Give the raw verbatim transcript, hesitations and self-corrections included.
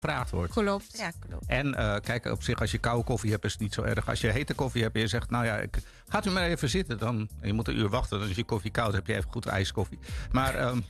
gevraagd wordt. Klopt. Ja, klopt. En uh, kijk, op zich, als je koude koffie hebt, is het niet zo erg. Als je hete koffie hebt en je zegt, nou ja, ik, gaat u maar even zitten. Dan, en je moet een uur wachten, dan is je koffie koud. Dan heb je even goed ijskoffie. Maar um,